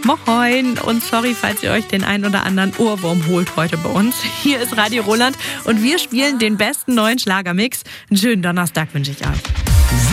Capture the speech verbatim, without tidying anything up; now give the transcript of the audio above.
Moin und sorry, falls ihr euch den einen oder anderen Ohrwurm holt heute bei uns. Hier ist Radio Roland und wir spielen den besten neuen Schlagermix. Einen schönen Donnerstag wünsche ich euch.